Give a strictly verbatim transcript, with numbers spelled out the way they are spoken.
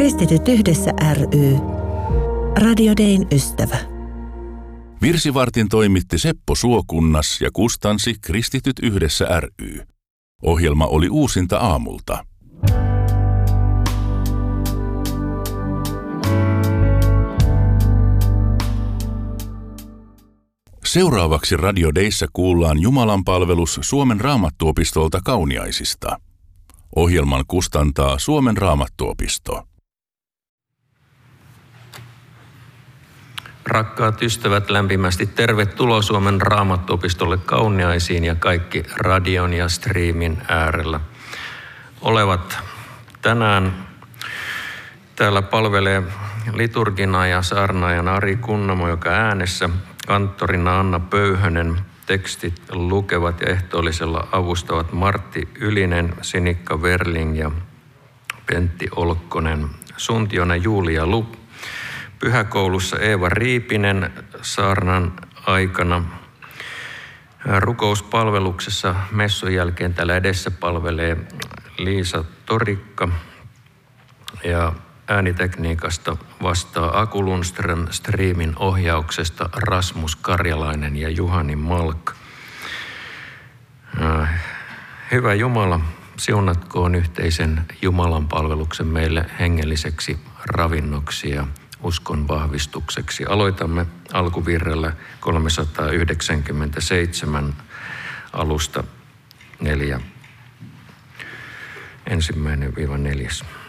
Kristityt yhdessä ry. Radio Dayn ystävä. Virsivartin toimitti Seppo Suokunnas ja kustansi Kristityt yhdessä ry. Ohjelma oli uusinta aamulta. Seuraavaksi Radio Dayssä kuullaan Jumalanpalvelus Suomen Raamattuopistolta Kauniaisista. Ohjelman kustantaa Suomen Raamattuopisto. Rakkaat ystävät, lämpimästi tervetuloa Suomen Raamattuopistolle Kauniaisiin ja kaikki radion ja striimin äärellä olevat. Tänään täällä palvelee liturgina ja saarnaajana Ari Kunnamo, joka äänessä, kanttorina Anna Pöyhönen, tekstit lukevat ja ehtoollisella avustavat Martti Ylinen, Sinikka Verling ja Pentti Olkkonen, suntiona Julia Lup, pyhäkoulussa Eeva Riipinen saarnan aikana, rukouspalveluksessa messun jälkeen täällä edessä palvelee Liisa Torikka ja äänitekniikasta vastaa Aku Lundström, striimin ohjauksesta Rasmus Karjalainen ja Juhani Malk. Hyvä Jumala, siunatkoon yhteisen Jumalan palveluksen meille hengelliseksi ravinnoksi ja uskon vahvistukseksi. Aloitamme alkuvirrellä kolmesataayhdeksänkymmentäseitsemän alusta neljä. Ensimmäinen viiva neljäs.